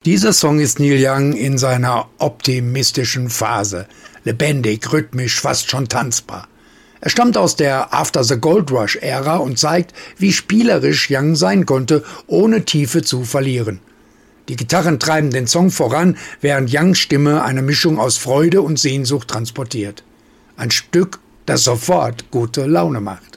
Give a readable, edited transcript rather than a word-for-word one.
Dieser Song ist Neil Young in seiner optimistischen Phase. Lebendig, rhythmisch, fast schon tanzbar. Er stammt aus der After the Gold Rush Ära und zeigt, wie spielerisch Young sein konnte, ohne Tiefe zu verlieren. Die Gitarren treiben den Song voran, während Youngs Stimme eine Mischung aus Freude und Sehnsucht transportiert. Ein Stück, das sofort gute Laune macht.